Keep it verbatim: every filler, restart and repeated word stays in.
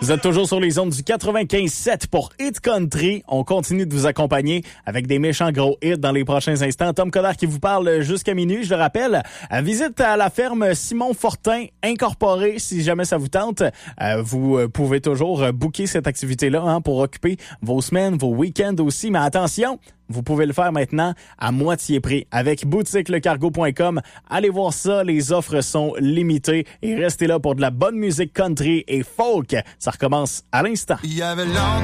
Vous êtes toujours sur les ondes du quatre-vingt-quinze sept pour Hit Country. On continue de vous accompagner avec des méchants gros hits dans les prochains instants. Tom Coderre qui vous parle jusqu'à minuit, je le rappelle. Visite à la ferme Simon Fortin Incorporée, si jamais ça vous tente. Vous pouvez toujours booker cette activité-là hein, pour occuper vos semaines, vos week-ends aussi. Mais attention, vous pouvez le faire maintenant à moitié prix avec boutique le cargo point com. Allez voir ça, les offres sont limitées et restez là pour de la bonne musique country et folk. Ça recommence à l'instant. Il y avait